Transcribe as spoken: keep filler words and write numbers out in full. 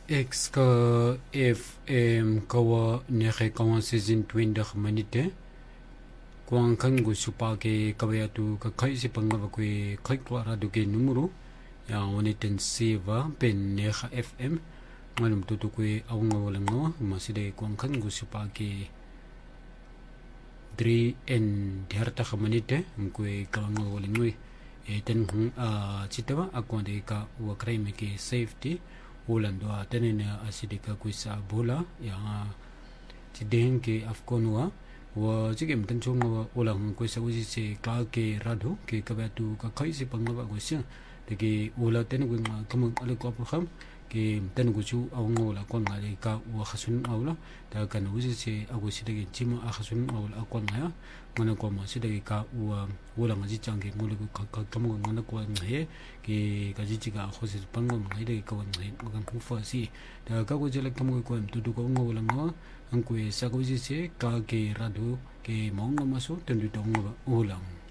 X ka F M kawa nere kawan season twenty manite kuang kan gu supa ke kawaya tu ka kai si pangaba kwe kai kwa radu ke numero ya oniten seva pen nere F M ngalum tutu kwe aunga wala ngawa maside kuang kan gu supa ke three en diharta manite mkwe kawanga wala ngwe e ten hung a chitawa akwande ka wa crime ke safety Holando a tenene asidika kuisa bola ya tideng ke afkonwa wa jigem tanchong wa olang kuisa uji se ka ke rado ke kabatu ka kaisi pangaba kuisa de ke ola ten gu ma kam ale ko kham ke ten gu chu awng ola kon ngale ka wa khasun awla ta kan uji se agusi de chima a khasun awla kon ngaya mana ko ma sidagi ka wa wala ngaji change ngule ko ka kam ngana ko nge ke gaji chiga khosi pangom ngai de ko ngai ngam pu fa si da ka ko jele kam ko tu tu ko ngawala nga ang ko sa ko ji se ka ke radu ke mong ma so ten du dong olang